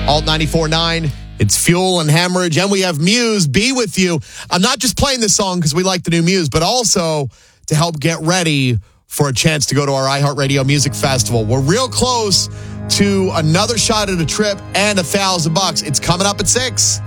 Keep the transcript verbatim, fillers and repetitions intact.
Alt ninety-four point nine. It's Fuel and Hemorrhage, and we have Muse, Be With You. I'm not just playing this song because we like the new Muse, but also to help get ready for a chance to go to our iHeartRadio Music Festival. We're real close to another shot at a trip and a thousand bucks. It's coming up at six.